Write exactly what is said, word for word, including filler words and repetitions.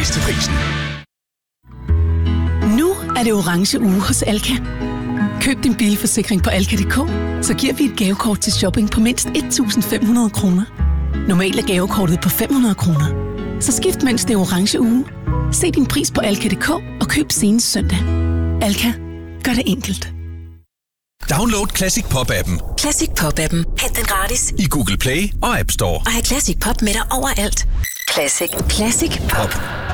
pris til prisen. Nu er det orange uge hos Alka. Køb din bilforsikring på alka punktum d k, så giver vi et gavekort til shopping på mindst et tusind fem hundrede kroner. Normalt er gavekortet på fem hundrede kroner. Så skift mens det er orange uge. Se din pris på alka punktum d k og køb senest søndag. Alka. Gør det enkelt. Download Classic Pop-appen. Classic Pop-appen. Hent den gratis i Google Play og App Store. Og have Classic Pop med dig overalt. Classic. Classic Pop.